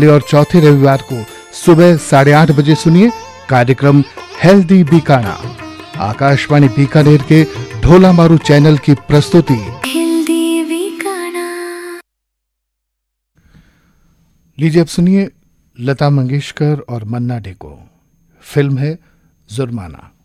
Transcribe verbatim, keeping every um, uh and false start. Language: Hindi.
और चौथे रविवार को सुबह साढ़े आठ बजे सुनिए कार्यक्रम हेल्दी बीकाना, आकाशवाणी बीकानेर के ढोला मारू चैनल की प्रस्तुति। हेल्दी बीकाना। लीजिए अब सुनिए लता मंगेशकर और मन्ना डे को। फिल्म है जुर्माना।